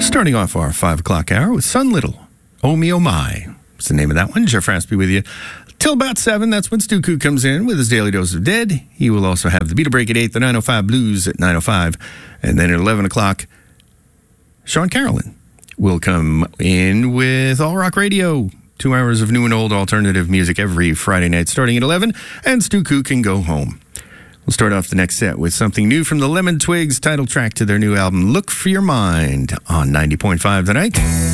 Starting off our 5 o'clock hour with Sun Little, Oh Me Oh My. What's the name of that one? Jeff Raspy with you. Till about 7, that's when Stu Koo comes in with his Daily Dose of Dead. He will also have the Beat a Break at 8, the 905 Blues at 905. And then at 11 o'clock, Sean Carolyn will come in with All Rock Radio. 2 hours of new and old alternative music every Friday night starting at 11. And Stu Koo can go home. We'll start off the next set with something new from the Lemon Twigs, title track to their new album, Look for Your Mind, on 90.5 tonight.